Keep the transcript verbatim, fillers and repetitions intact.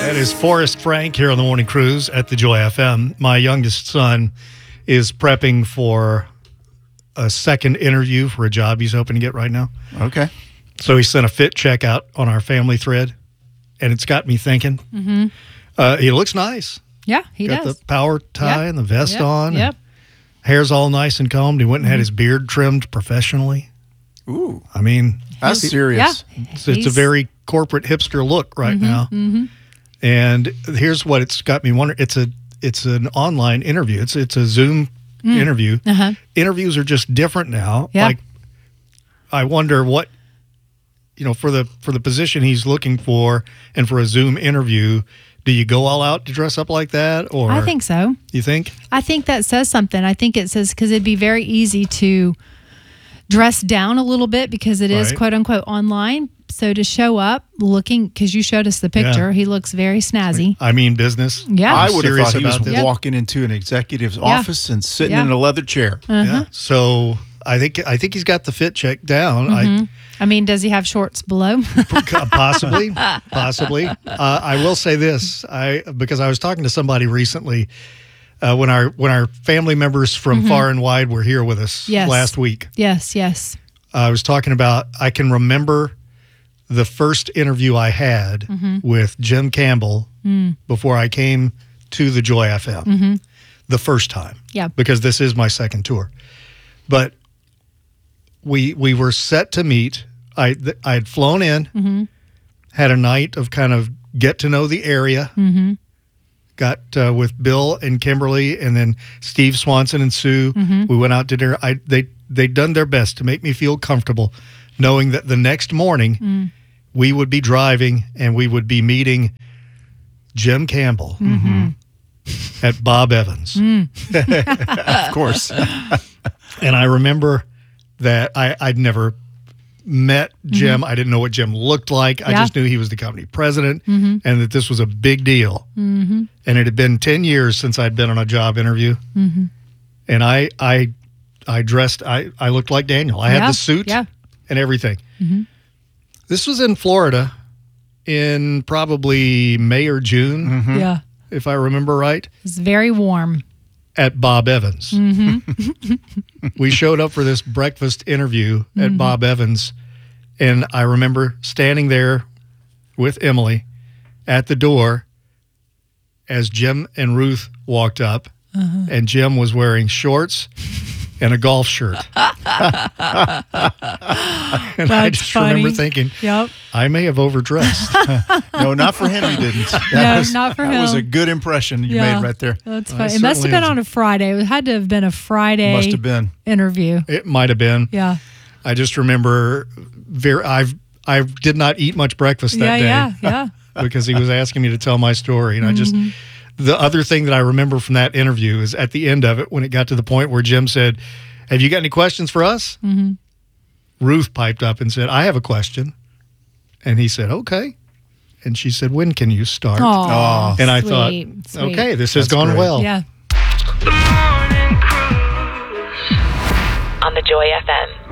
That is Forrest Frank here on the Morning Cruise at the Joy F M. My youngest son is prepping for a second interview for a job he's hoping to get right now. Okay. So he sent a fit check out on our family thread, and it's got me thinking. Mm-hmm. Uh, he looks nice. Yeah, he got does. the power tie Yep. and the vest Yep. on. Yep. Hair's all nice and combed. He went and Mm-hmm. had his beard trimmed professionally. Ooh, I mean, that's He's- serious. Yeah. it's, it's a He's- very corporate hipster look right Mm-hmm, now. mm-hmm. And here's what it's got me wondering. It's a it's an online interview. It's it's a Zoom Mm. interview. Uh-huh. Interviews are just different now. Yeah. Like, I wonder what, you know, for the for the position he's looking for and for a Zoom interview, do you go all out to dress up like that? Or I think so. You think? I think that says something. I think it says because it'd be very easy to dress down a little bit because it is Right. quote unquote online. So to show up looking, because you showed us the picture, Yeah. he looks very snazzy. I mean business. Yeah. I I'm would have serious thought he was about this. Yep. walking into an executive's office and sitting Yeah. in a leather chair. Uh-huh. Yeah. So I think I think he's got the fit check down. Mm-hmm. I mean, does he have shorts below? I possibly, possibly. Uh, I will say this, I because I was talking to somebody recently uh, when our when our family members from far and wide were here with us Mm-hmm. Yes. last week. Yes, yes. I was talking about, I can remember the first interview I had Mm-hmm. with Jim Campbell Mm. before I came to the Joy F M. Mm-hmm. The first time. Yeah. Because this is my second tour. But we we were set to meet. I th- I had flown in, Mm-hmm. had a night of kind of get to know the area. Mm-hmm. Got uh, with Bill and Kimberly, and then Steve Swanson and Sue. Mm-hmm. We went out to dinner. I they they'd done their best to make me feel comfortable, knowing that the next morning Mm. we would be driving and we would be meeting Jim Campbell Mm-hmm. at Bob Evans. Mm. Of course. And I remember that I, I'd never met Jim. I didn't know what Jim looked like. I Mm-hmm. Yeah. just knew he was the company president Mm-hmm. and that this was a big deal. Mm-hmm. And it had been ten years since I'd been on a job interview. Mm-hmm. And I I I dressed, I, I looked like Daniel. I had Yeah, the suit yeah. and everything. Mm-hmm. This was in Florida in probably May or June, Mm-hmm. Yeah. if I remember right, It's very warm. at Bob Evans. Mm-hmm. We showed up for this breakfast interview at Mhm. Bob Evans, and I remember standing there with Emily at the door as Jim and Ruth walked up, Uh-huh. and Jim was wearing shorts and a golf shirt. And I That's just remember funny. thinking, Yep. I may have overdressed. No, not for him. He didn't. That No, was, not for that him. was a good impression you Yeah. made right there. That's I funny. It must have certainly been was- on a Friday. It had to have been a Friday Must have been. interview. It might have been. Yeah. I just remember very. I've I did not eat much breakfast that Yeah, day. yeah, yeah. Because he was asking me to tell my story. And I just, the other thing that I remember from that interview is at the end of it, when it got to the point where Jim said, "Have you got any questions for us?" Mm-hmm. Ruth piped up and said, "I have a question." And he said, "Okay." And she said, "When can you start?" Aw, and I sweet, thought, sweet. okay, this has That's gone great. well. Yeah. The Morning Cruise on the Joy F M.